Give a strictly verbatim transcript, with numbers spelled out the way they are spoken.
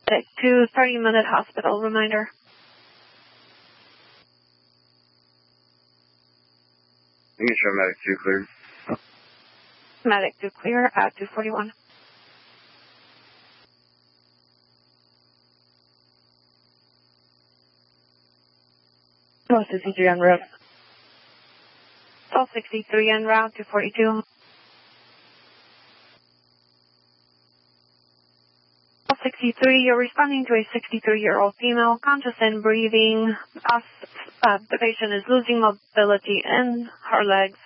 To thirty minute hospital reminder. Making sure medic two clear. Medic two clear at two forty-one. twelve sixty-three en route. twelve sixty-three en route, two forty-two. twelve sixty-three, you're responding to a sixty-three-year-old female, conscious and breathing. Us, uh, the patient is losing mobility in her legs.